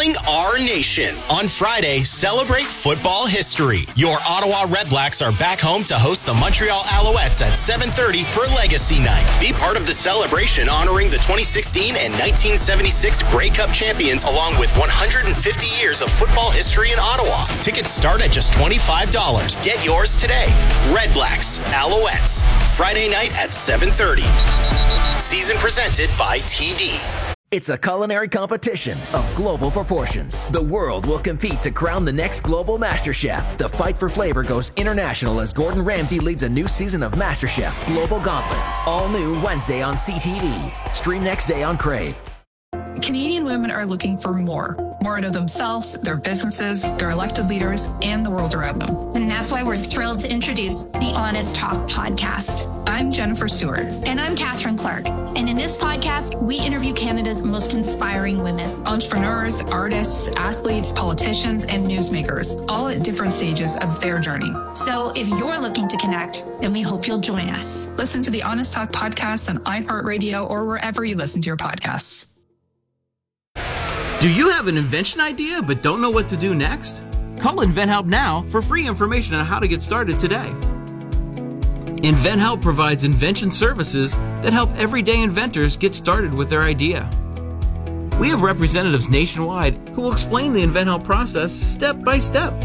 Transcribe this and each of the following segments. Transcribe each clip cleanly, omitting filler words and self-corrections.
Calling our nation. On Friday, celebrate football history. Your Ottawa Redblacks are back home to host the Montreal Alouettes at 7:30 for Legacy Night. Be part of the celebration honoring the 2016 and 1976 Grey Cup champions along with 150 years of football history in Ottawa. Tickets start at just $25. Get yours today. Redblacks, Alouettes, Friday night at 7:30. Season presented by TD. It's a culinary competition of global proportions. The world will compete to crown the next global MasterChef. The fight for flavor goes international as Gordon Ramsay leads a new season of MasterChef Global Gauntlet. All new Wednesday on CTV. Stream next day on Crave. Canadian women are looking for more out of themselves, their businesses, their elected leaders, and the world around them. And that's why we're thrilled to introduce the Honest Talk podcast. I'm Jennifer Stewart. And I'm Catherine Clark. And in this podcast, we interview Canada's most inspiring women. Entrepreneurs, artists, athletes, politicians, and newsmakers, all at different stages of their journey. So if you're looking to connect, then we hope you'll join us. Listen to the Honest Talk podcast on iHeartRadio or wherever you listen to your podcasts. Do you have an invention idea but don't know what to do next? Call InventHelp now for free information on how to get started today. InventHelp provides invention services that help everyday inventors get started with their idea. We have representatives nationwide who will explain the InventHelp process step by step.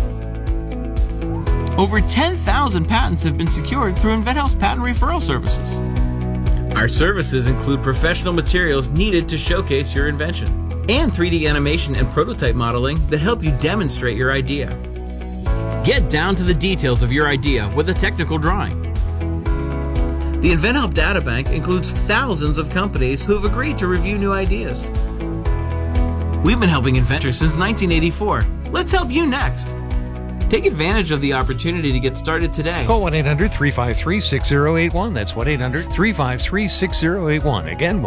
Over 10,000 patents have been secured through InventHelp's patent referral services. Our services include professional materials needed to showcase your invention, and 3D animation and prototype modeling that help you demonstrate your idea. Get down to the details of your idea with a technical drawing. The InventHelp Databank includes thousands of companies who have agreed to review new ideas. We've been helping inventors since 1984. Let's help you next. Take advantage of the opportunity to get started today. Call 1-800-353-6081. That's 1-800-353-6081. Again,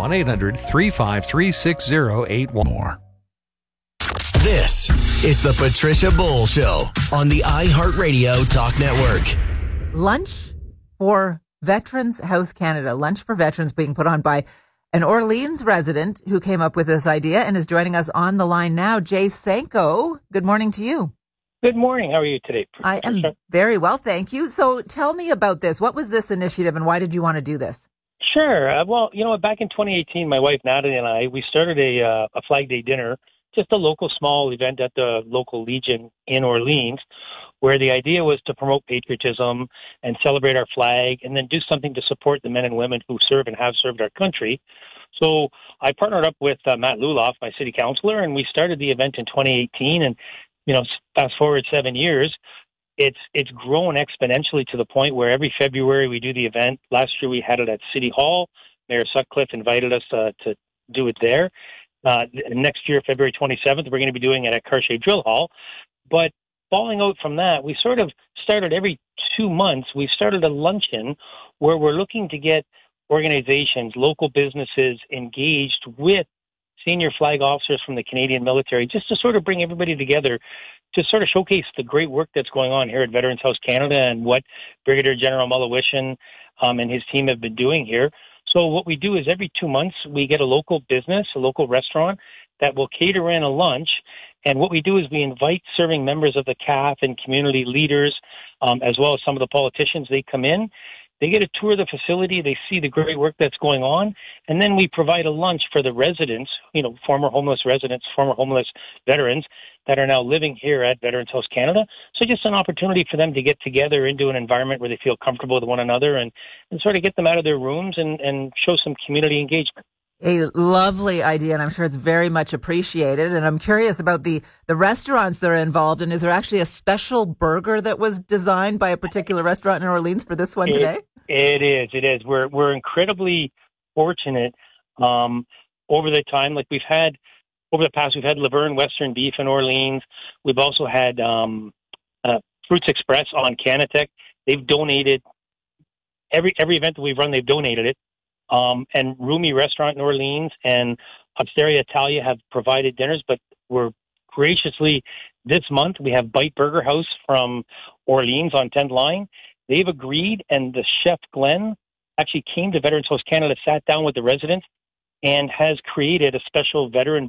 1-800-353-6081. More. This is the Patricia Bull Show on the iHeartRadio Talk Network. Lunch for Veterans House Canada. Lunch for Veterans being put on by an Orleans resident who came up with this idea and is joining us on the line now. Jay Sanko, good morning to you. Good morning. How are you today, Patricia? I am very well, thank you. So tell me about this. What was this initiative and why did you want to do this? Sure. Well, back in 2018, my wife Natalie and I, we started a Flag Day dinner, just a local small event at the local Legion in Orleans, where the idea was to promote patriotism and celebrate our flag and then do something to support the men and women who serve and have served our country. So I partnered up with Matt Luloff, my city councilor, and we started the event in 2018. And fast forward 7 years, it's grown exponentially to the point where every February we do the event. Last year we had it at City Hall. Mayor Sutcliffe invited us to do it there. Next year, February 27th, we're going to be doing it at Cartier Drill Hall. But falling out from that, we sort of started every 2 months. We started a luncheon where we're looking to get organizations, local businesses engaged with senior flag officers from the Canadian military, just to sort of bring everybody together to sort of showcase the great work that's going on here at Veterans House Canada and what Brigadier General Mullewishin and his team have been doing here. So what we do is every 2 months we get a local business, a local restaurant that will cater in a lunch. And what we do is we invite serving members of the CAF and community leaders, as well as some of the politicians. They come in. They get a tour of the facility. They see the great work that's going on. And then we provide a lunch for the residents, former homeless residents, former homeless veterans that are now living here at Veterans House Canada. So just an opportunity for them to get together into an environment where they feel comfortable with one another and sort of get them out of their rooms and show some community engagement. A lovely idea, and I'm sure it's very much appreciated. And I'm curious about the restaurants that are involved. And is there actually a special burger that was designed by a particular restaurant in Orleans for this one today? It is. We're incredibly fortunate over the time. Like over the past, we've had Laverne Western Beef in Orleans. We've also had Fruits Express on Canatech. They've donated every event that we've run. They've donated it. And Rumi Restaurant in Orleans and Osteria Italia have provided dinners, but we're graciously, this month, we have Bite Burger House from Orleans on 10th Line. They've agreed, and the chef, Glenn, actually came to Veterans House Canada, sat down with the residents, and has created a special veteran